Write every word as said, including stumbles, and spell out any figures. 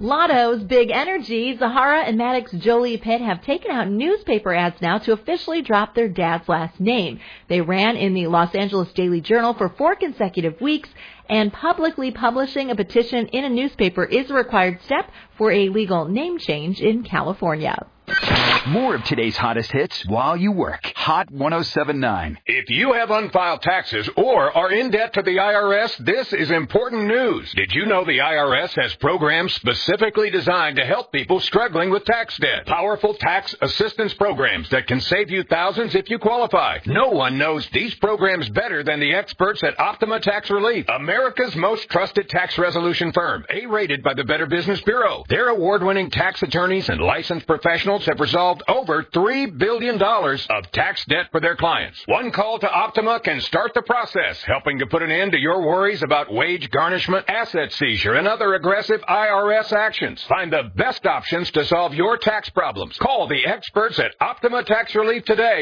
Lotto's Big Energy, Zahara and Maddox Jolie Pitt have taken out newspaper ads now to officially drop their dad's last name. They ran in the Los Angeles Daily Journal for four consecutive weeks, and publicly publishing a petition in a newspaper is a required step for a legal name change in California. More of today's hottest hits while you work. Hot one oh seven point nine. If you have unfiled taxes or are in debt to the I R S, this is important news. Did you know the I R S has programs specifically designed to help people struggling with tax debt? Powerful tax assistance programs that can save you thousands if you qualify. No one knows these programs better than the experts at Optima Tax Relief, America's most trusted tax resolution firm, A-rated by the Better Business Bureau. Their award-winning tax attorneys and licensed professionals have resolved over three billion dollars of tax debt for their clients. One call to Optima can start the process, helping to put an end to your worries about wage garnishment, asset seizure, and other aggressive I R S actions. Find the best options to solve your tax problems. Call the experts at Optima Tax Relief today.